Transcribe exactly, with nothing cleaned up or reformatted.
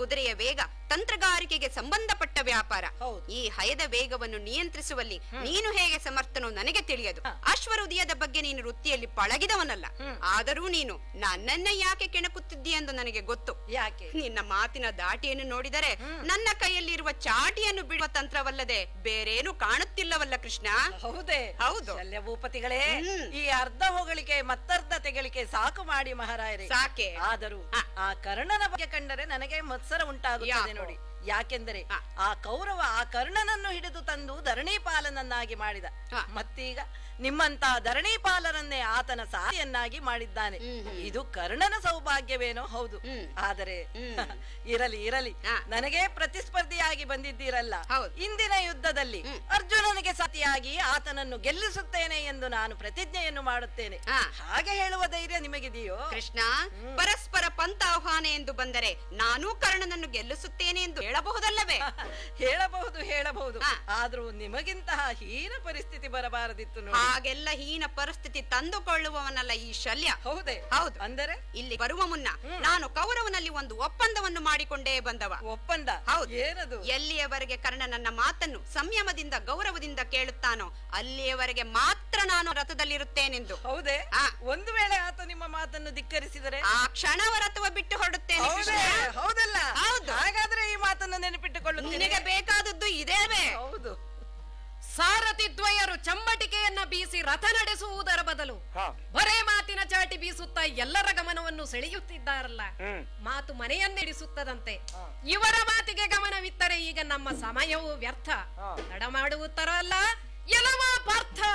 ಕುದುರೆಯ ವೇಗ ತಂತ್ರಗಾರಿಕೆಗೆ ಸಂಬಂಧಪಟ್ಟ ವ್ಯಾಪಾರ. ಹೌದು. ಈ ಹಯದ ವೇಗವನ್ನು ನಿಯಂತ್ರಿಸುವಲ್ಲಿ ನೀನು ಹೇಗೆ ಸಮರ್ಥನೋ ನನಗೆ ತಿಳಿಯದು. ಅಶ್ವರುದಿಯದ ಬಗ್ಗೆ ನೀನು ವೃತ್ತಿಯಲ್ಲಿ ಪಳಗಿದವನಲ್ಲ. ಆದರೂ ನೀನು ನನ್ನನ್ನ ಯಾಕೆ ಕೆಣಕುತ್ತಿದ್ದೀಯ ಎಂದು ನನಗೆ ಗೊತ್ತು. ಯಾಕೆ? ನಿನ್ನ ಮಾತಿನ ದಾಟಿಯನ್ನು ನೋಡಿದರೆ ನನ್ನ ಕೈಯಲ್ಲಿರುವ ಚಾಟಿಯನ್ನು ಬಿಡುವ ತಂತ್ರವಲ್ಲದೆ ಬೇರೇನು ಕಾಣುತ್ತಿಲ್ಲವಲ್ಲ ಕೃಷ್ಣ. ಹೌದೇ? ಹೌದು. ಶಲ್ಯ ಭೂಪತಿಗಳೇ, ಹ್ಮ್. ಈ ಅರ್ಧ ಹೊಗಳಿಕೆ ಮತ್ತರ್ಧ ತೆಗಳಿಕೆ ಸಾಕು ಮಾಡಿ ಮಹಾರಾಯರೇ. ಸಾಕೆ. ಆದರೂ ಆ ಕರ್ಣನ ಬಗ್ಗೆ ಕಂಡರೆ ನನಗೆ ಮತ್ಸರ ಉಂಟಾಗುತ್ತದೆ ಯಾಕೋ? ನೋಡಿ. ಯಾಕೆಂದರೆ ಹ. ಆ ಕೌರವ ಆ ಕರ್ಣನನ್ನು ಹಿಡಿದು ತಂದು ಧರಣೀಪಾಲನನ್ನಾಗಿ ಮಾಡಿದ. ಹ. ಮತ್ತೀಗ ನಿಮ್ಮಂತ ಧರಣೀಪಾಲನನ್ನೇ ಆತನ ಸಾರಿಯನ್ನಾಗಿ ಮಾಡಿದ್ದಾನೆ. ಹ್ಮ್ ಹ್ಮ್. ಇದು ಕರ್ಣನ ಸೌಭಾಗ್ಯವೇನೋ ಹೌದು. ಹ್ಮ್. ಆದರೆ ಹ್ಮ್. ಇರಲಿ ಇರಲಿ, ಹ. ನನಗೆ ಪ್ರತಿಸ್ಪರ್ಧಿಯಾಗಿ ಬಂದಿದ್ದೀರಲ್ಲ. ಹೌದು. ಇಂದಿನ ಯುದ್ಧದಲ್ಲಿ ಹ್ಮ್. ಅರ್ಜುನನಿಗೆ ಸಾಥಿಯಾಗಿ ಆತನನ್ನು ಗೆಲ್ಲಿಸುತ್ತೇನೆ ಎಂದು ನಾನು ಪ್ರತಿಜ್ಞೆಯನ್ನು ಮಾಡುತ್ತೇನೆ. ಹ. ಹಾಗೆ ಹೇಳುವ ಧೈರ್ಯ ನಿಮಗಿದೆಯೋ? ಕೃಷ್ಣ, ಪರಸ್ಪರ ಪಂಥಾಹ್ವಾನ ಎಂದು ಬಂದರೆ ನಾನೂ ಕರ್ಣನನ್ನು ಗೆಲ್ಲಿಸುತ್ತೇನೆ ಎಂದು ಹೇಳಬಹುದಲ್ಲವೇ? ಹೇಳಬಹುದು ಹೇಳಬಹುದು. ಹ. ಆದ್ರೂ ನಿಮಗಿಂತಹ ಹೀನ ಪರಿಸ್ಥಿತಿ ಬರಬಾರದಿತ್ತು ನೋಡಿ. ಹಾಗೆಲ್ಲ ಹೀನ ಪರಿಸ್ಥಿತಿ ತಂದುಕೊಳ್ಳುವವನಲ್ಲ ಈ ಶಲ್ಯ. ಹೌದೇ? ಹೌದು. ಅಂದರೆ ಇಲ್ಲಿ ಬರುವ ಮುನ್ನ ನಾನು ಕೌರವನಲ್ಲಿ ಒಂದು ಒಪ್ಪಂದವನ್ನು ಮಾಡಿಕೊಂಡೇ ಬಂದವ. ಒಪ್ಪಂದ? ಹೌದು. ಏನದು? ಎಲ್ಲಿಯವರೆಗೆ ಕರ್ಣ ನನ್ನ ಮಾತನ್ನು ಸಂಯಮದಿಂದ ಗೌರವದಿಂದ ಕೇಳುತ್ತಾನೋ ಅಲ್ಲಿಯವರೆಗೆ ಮಾತ್ರ ನಾನು ರಥದಲ್ಲಿರುತ್ತೇನೆಂದು. ಹೌದೇ? ಆ. ಒಂದು ವೇಳೆ ಆತ ನಿಮ್ಮ ಮಾತನ್ನು ಧಿಕ್ಕರಿಸಿದರೆ? ಆ ಕ್ಷಣವ ರಥವ ಬಿಟ್ಟು ಹೊರಡುತ್ತೇನೆ ಹೌದೇ? ಕೃಷ್ಣ. ಹೌದಲ್ಲ? ಹೌದು. ಹಾಗಾದ್ರೆ ಈ ಮಾತನ್ನು ನೆನಪಿಟ್ಟುಕೊಳ್ಳುತ್ತೇನೆ. ನಿನಗೆ ಬೇಕಾದದ್ದು ಇದೇವೆ. ಹೌದು. ಸಾರಥಿ ದ್ವಯರು ಚಂಬಟಿಕೆಯನ್ನ ಬೀಸಿ ರಥ ನಡೆಸುವುದರ ಬದಲು ಬರೇ ಮಾತಿನ ಚಾಟಿ ಬೀಸುತ್ತಾ ಎಲ್ಲರ ಗಮನವನ್ನು ಸೆಳೆಯುತ್ತಿದ್ದಾರಲ್ಲ. ಮಾತು ಮನೆಯನ್ನಿಡಿಸುತ್ತದಂತೆ. ಇವರ ಮಾತಿಗೆ ಗಮನವಿತ್ತರೆ ಈಗ ನಮ್ಮ ಸಮಯವು ವ್ಯರ್ಥ. ತಡ ಮಾಡುತ್ತಾರಲ್ಲ ಎಲವ ಪಾರ್ಥ.